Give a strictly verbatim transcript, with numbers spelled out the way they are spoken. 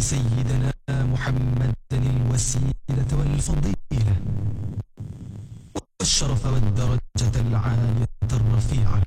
سيدنا محمدا الوسيلة والفضيلة والشرف والدرجة العالية الرفيعة